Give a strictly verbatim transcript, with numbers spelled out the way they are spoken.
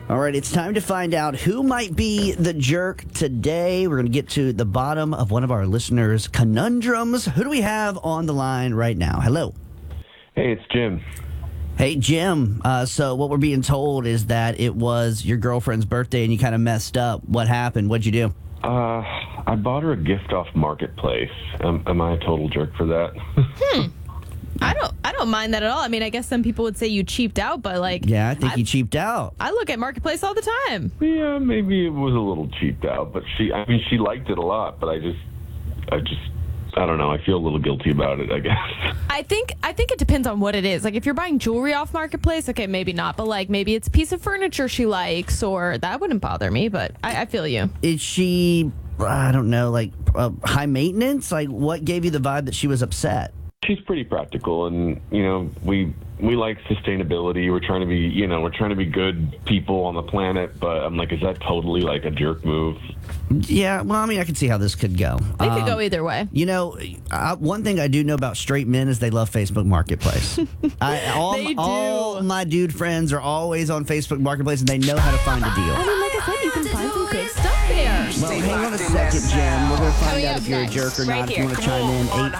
All right, it's time to find out who might be the jerk today. We're going to get to the bottom of one of our listeners' conundrums. Who do we have on the line right now? Hello. Hey, it's Jim. Hey, Jim. Uh, so what we're being told is that it was your girlfriend's birthday and you kind of messed up. What happened? What'd you do? Uh, I bought her a gift off Marketplace. Um, am I a total jerk for that? Hmm. I don't I don't mind that at all. I mean, I guess some people would say you cheaped out, but like... Yeah, I think I, you cheaped out. I look at Marketplace all the time. Yeah, maybe it was a little cheaped out, but she, I mean, she liked it a lot, but I just, I just, I don't know. I feel a little guilty about it, I guess. I think I think it depends on what it is. Like, if you're buying jewelry off Marketplace, okay, maybe not. But, like, maybe it's a piece of furniture she likes, or that wouldn't bother me, but I, I feel you. Is she, I don't know, like uh, high maintenance? Like, what gave you the vibe that she was upset? She's pretty practical, and, you know, we we like sustainability. We're trying to be, you know, we're trying to be good people on the planet, but I'm like, is that totally, like, a jerk move? Yeah, well, I mean, I can see how this could go. It um, could go either way. You know, I, one thing I do know about straight men is they love Facebook Marketplace. I, all, they do. all my dude friends are always on Facebook Marketplace, and they know how to find a deal. I mean, like I said, you can find some good stuff there. Well, hang on a second, Jen. We're going to find Coming out up if you're a next, jerk or right not. If here. you want to chime in, eight